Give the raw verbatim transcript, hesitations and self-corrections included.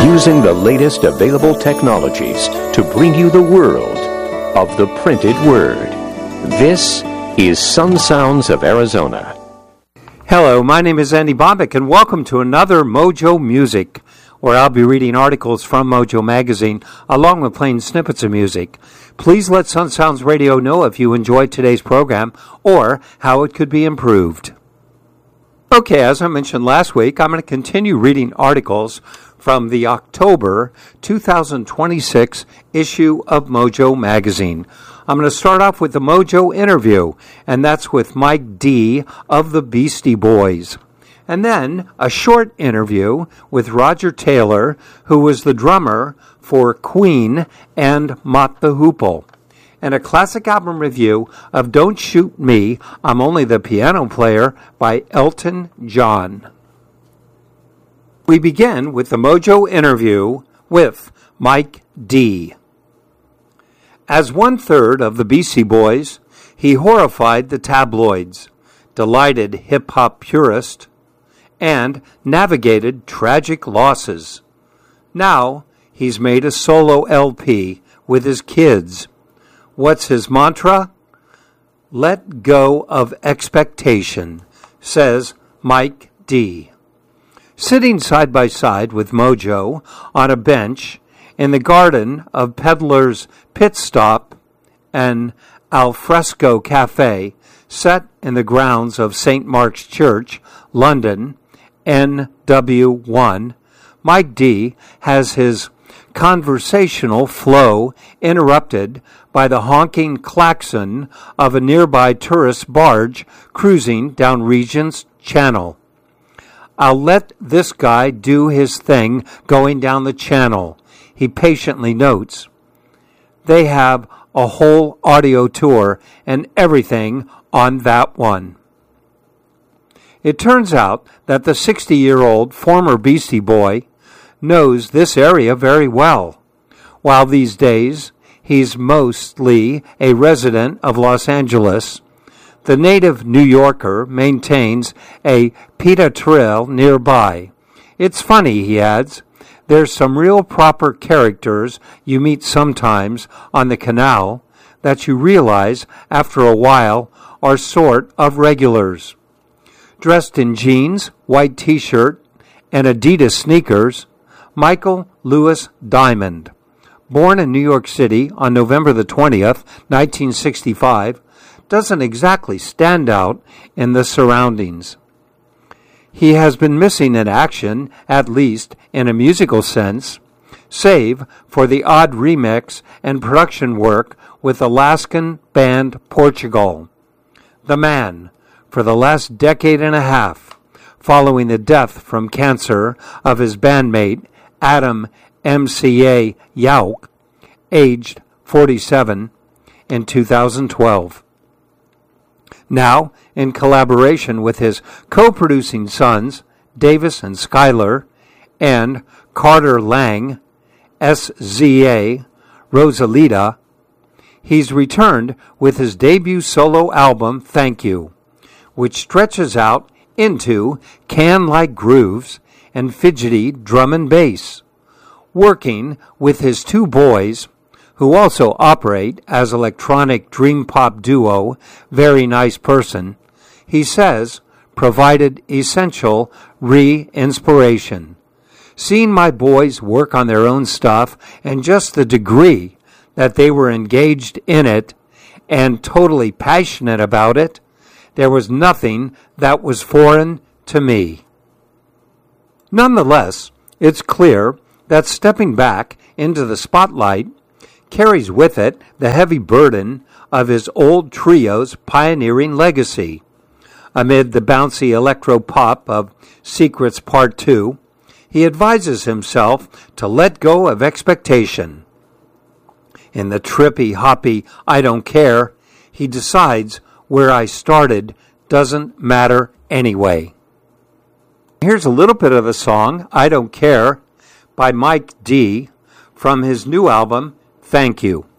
using the latest available technologies to bring you the world of the printed word. This is Sun Sounds of Arizona. Hello, my name is Andy Bombick, and welcome to another Mojo Music, where I'll be reading articles from Mojo Magazine, along with playing snippets of music. Please let Sun Sounds Radio know if you enjoyed today's program, or how it could be improved. Okay, as I mentioned last week, I'm going to continue reading articles from the October two thousand twenty-six issue of Mojo Magazine. I'm going to start off with the Mojo interview, and that's with Mike D. of the Beastie Boys. And then a short interview with Roger Taylor, who was the drummer for Queen and Mott the Hoople. And a classic album review of Don't Shoot Me, I'm Only the Piano Player by Elton John. We begin with the Mojo interview with Mike D. As one-third of the Beastie Boys, he horrified the tabloids, delighted hip-hop purists, and navigated tragic losses. Now, he's made a solo L P with his kids. What's his mantra? Let go of expectation, says Mike D. Sitting side by side with Mojo on a bench in the garden of Peddler's Pit Stop, an alfresco cafe set in the grounds of Saint Mark's Church, London, N W one, Mike D. has his conversational flow interrupted by the honking klaxon of a nearby tourist barge cruising down Regent's Channel. I'll let this guy do his thing going down the channel, he patiently notes. They have a whole audio tour and everything on that one. It turns out that the sixty-year-old former Beastie Boy knows this area very well. While these days he's mostly a resident of Los Angeles, the native New Yorker maintains a pita trail nearby. It's funny, he adds, there's some real proper characters you meet sometimes on the canal that you realize after a while are sort of regulars. Dressed in jeans, white t-shirt, and Adidas sneakers, Michael Lewis Diamond, born in New York City on November the twentieth, nineteen sixty-five, doesn't exactly stand out in the surroundings. He has been missing in action, at least in a musical sense, save for the odd remix and production work with Alaskan band Portugal. The man, for the last decade and a half, following the death from cancer of his bandmate, Adam M C A Yauch, aged forty-seven, in two thousand twelve. Now, in collaboration with his co-producing sons, Davis and Skylar, and Carter Lang, S Z A, Rosalita, he's returned with his debut solo album, Thank You, which stretches out into can-like grooves and fidgety drum and bass. Working with his two boys, who also operate as electronic dream pop duo Very Nice Person, he says, provided essential re-inspiration. Seeing my boys work on their own stuff and just the degree that they were engaged in it and totally passionate about it, there was nothing that was foreign to me. Nonetheless, it's clear that stepping back into the spotlight carries with it the heavy burden of his old trio's pioneering legacy. Amid the bouncy electro-pop of Secrets Part two, he advises himself to let go of expectation. In the trippy, hoppy I Don't Care, he decides where I started doesn't matter anyway. Here's a little bit of the song, I Don't Care, by Mike D. from his new album, Thank You.